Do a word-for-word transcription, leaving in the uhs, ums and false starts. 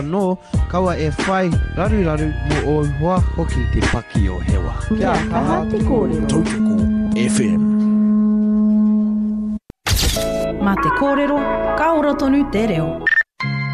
no kaua e whai raru raru mo o hoa hoki te paki o hewa. Kia kaha te kōrero. Tautoko F M. Mā te kōrero, ka ora tonu te reo.